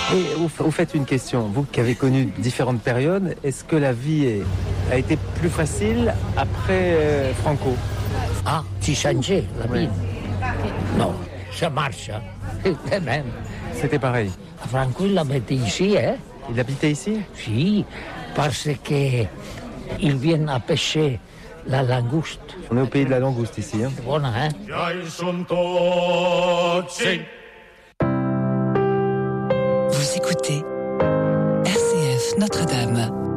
Et vous faites une question, vous qui avez connu différentes périodes, est-ce que la vie a été plus facile après Franco? Ah, tu changeais la vie? Non, ça marche, hein. C'est même. C'était pareil. Franco, il habitait ici, hein? Il habitait ici? Si, parce que ils viennent à pêcher la langouste. On est au pays de la langouste ici, hein? C'est bon, hein? Vous écoutez RCF Notre-Dame.